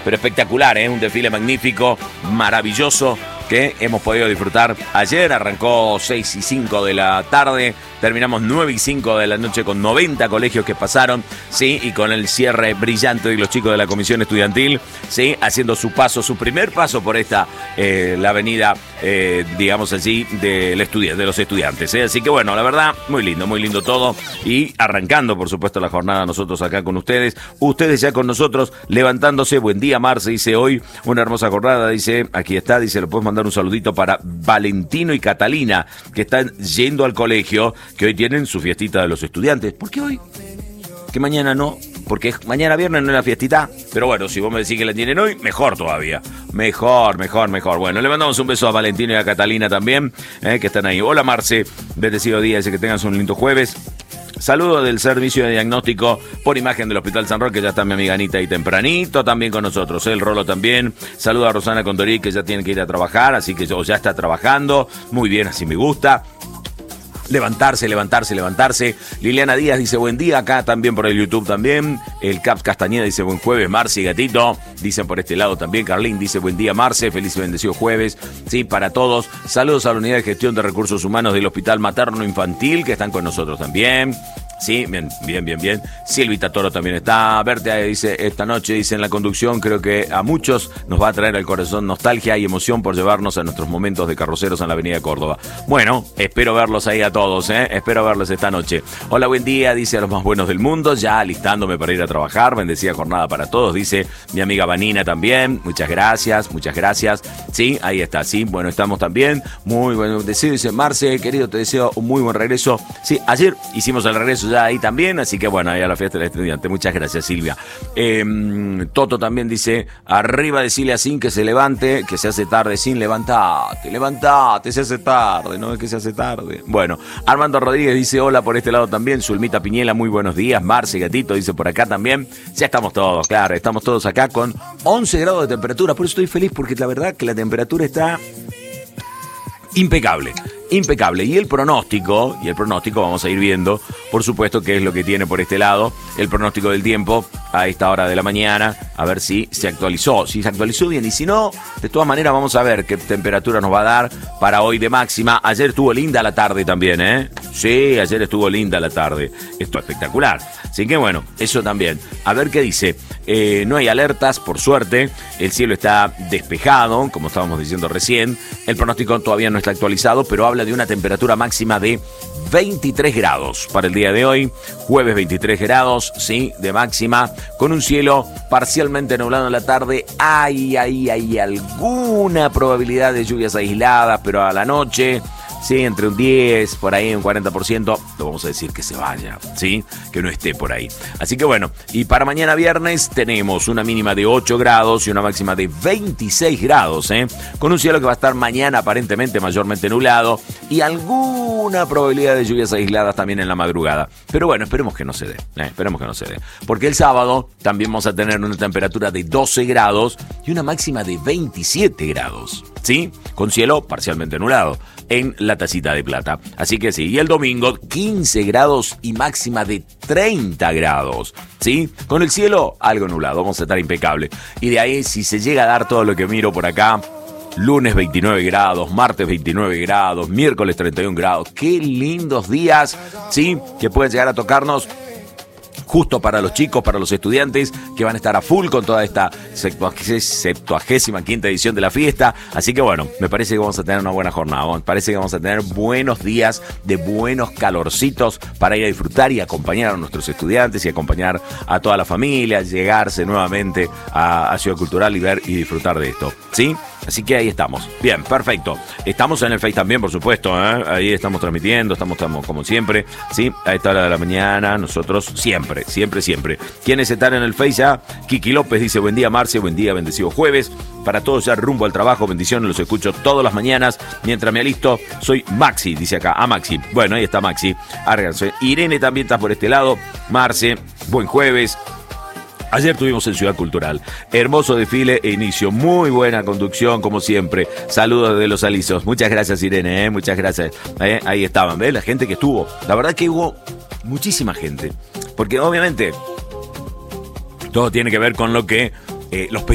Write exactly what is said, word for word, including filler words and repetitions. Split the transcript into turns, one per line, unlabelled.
pero espectacular, ¿eh? Un desfile magnífico, maravilloso, que hemos podido disfrutar ayer. Arrancó seis y cinco de la tarde, terminamos nueve y cinco de la noche con noventa colegios que pasaron, sí, y con el cierre brillante de los chicos de la comisión estudiantil, sí, haciendo su paso, su primer paso por esta, eh, la avenida, eh, digamos así, del estudiante, de los estudiantes, ¿eh? Así que bueno, la verdad, muy lindo, muy lindo todo, y arrancando, por supuesto, la jornada nosotros acá con ustedes, ustedes ya con nosotros, levantándose. Buen día, Marce, dice hoy, una hermosa jornada, dice, aquí está, dice, lo puedes mandar un saludito para Valentino y Catalina, que están yendo al colegio, que hoy tienen su fiestita de los estudiantes. ¿Por qué hoy? Que mañana no, porque mañana viernes no es la fiestita, pero bueno, si vos me decís que la tienen hoy, mejor todavía, mejor, mejor, mejor. Bueno, le mandamos un beso a Valentino y a Catalina también, eh, que están ahí. Hola Marce, bendecido día, dice que tengas un lindo jueves. Saludos del servicio de diagnóstico por imagen del Hospital San Roque, ya está mi amiga Anita ahí tempranito también con nosotros, el Rolo también. Saludos a Rosana Condorí, que ya tiene que ir a trabajar, así que ya está trabajando, muy bien, así me gusta. Levantarse, levantarse, levantarse. Liliana Díaz dice buen día, acá también por el YouTube también. El Caps Castañeda dice buen jueves, Marce y Gatito. Dicen por este lado también. Carlín dice buen día, Marce, feliz y bendecido jueves. Sí, para todos. Saludos a la Unidad de Gestión de Recursos Humanos del Hospital Materno Infantil, que están con nosotros también. Sí, bien, bien, bien, bien. Silvita Toro también está. Berta dice, esta noche, dice en la conducción, creo que a muchos nos va a traer al corazón nostalgia y emoción por llevarnos a nuestros momentos de carroceros en la avenida Córdoba. Bueno, espero verlos ahí a todos, ¿eh? Espero verlos esta noche. Hola, buen día, dice a los más buenos del mundo, ya alistándome para ir a trabajar. Bendecida jornada para todos, dice mi amiga Vanina también. Muchas gracias, muchas gracias. Sí, ahí está, sí, bueno, estamos también. Muy buen deseo, dice Marce, querido, te deseo un muy buen regreso. Sí, ayer hicimos el regreso ya ahí también, así que bueno, ahí a la fiesta del estudiante. Muchas gracias, Silvia. Eh, Toto también dice, arriba decirle a Sin que se levante, que se hace tarde. Sin, levantate, levantate, se hace tarde, no es que se hace tarde. Bueno, Armando Rodríguez dice, hola por este lado también. Zulmita Piñela, muy buenos días. Marce Gatito dice por acá también. Ya estamos todos, claro, estamos todos acá con once grados de temperatura, por eso estoy feliz, porque la verdad que la temperatura está impecable. Impecable. Y el pronóstico, y el pronóstico vamos a ir viendo, por supuesto, qué es lo que tiene por este lado, el pronóstico del tiempo a esta hora de la mañana, a ver si se actualizó, si se actualizó bien, y si no, de todas maneras vamos a ver qué temperatura nos va a dar para hoy de máxima. Ayer estuvo linda la tarde también, ¿eh? Sí, ayer estuvo linda la tarde. Esto es espectacular. Así que bueno, eso también. A ver qué dice. Eh, no hay alertas, por suerte. El cielo está despejado, como estábamos diciendo recién. El pronóstico todavía no está actualizado, pero habla de una temperatura máxima de veintitrés grados para el día de hoy. Jueves veintitrés grados, sí, de máxima. Con un cielo parcialmente nublado en la tarde. Hay, hay, hay alguna probabilidad de lluvias aisladas, pero a la noche, sí, entre un diez, por ahí un cuarenta por ciento, lo vamos a decir que se vaya, sí, que no esté por ahí. Así que bueno, y para mañana viernes tenemos una mínima de ocho grados y una máxima de veintiséis grados, ¿eh? Con un cielo que va a estar mañana aparentemente mayormente nublado y alguna probabilidad de lluvias aisladas también en la madrugada. Pero bueno, esperemos que no se dé, ¿eh? Esperemos que no se dé. Porque el sábado también vamos a tener una temperatura de doce grados y una máxima de veintisiete grados, ¿sí? Con cielo parcialmente nublado en la Tacita de Plata. Así que sí, y el domingo quince grados y máxima de treinta grados, ¿sí? Con el cielo algo nublado, vamos a estar impecable. Y de ahí, si se llega a dar todo lo que miro por acá, lunes veintinueve grados, martes veintinueve grados, miércoles treinta y un grados. Qué lindos días, ¿sí? Que pueden llegar a tocarnos justo para los chicos, para los estudiantes que van a estar a full con toda esta septuagésima quinta edición de la fiesta. Así que bueno, me parece que vamos a tener una buena jornada. Me parece que vamos a tener buenos días de buenos calorcitos para ir a disfrutar y acompañar a nuestros estudiantes y acompañar a toda la familia, llegarse nuevamente a, a Ciudad Cultural y ver y disfrutar de esto, ¿sí? Así que ahí estamos. Bien, perfecto. Estamos en el Face también, por supuesto, ¿eh? Ahí estamos transmitiendo, estamos, estamos como siempre, ¿sí? A esta hora de la mañana, nosotros siempre, siempre, siempre. ¿Quiénes están en el Face ya? Kiki López dice, buen día, Marce, buen día, bendecido jueves. Para todos ya rumbo al trabajo, bendiciones, los escucho todas las mañanas. Mientras me alisto, soy Maxi, dice acá. Ah, Maxi. Bueno, ahí está Maxi. Árganse. Irene también está por este lado. Marce, buen jueves. Ayer tuvimos en Ciudad Cultural. Hermoso desfile e inicio. Muy buena conducción, como siempre. Saludos de los alisos. Muchas gracias, Irene. ¿eh? Muchas gracias. ¿eh? Ahí estaban, ¿ves? La gente que estuvo. La verdad que hubo muchísima gente. Porque obviamente todo tiene que ver con lo que eh, los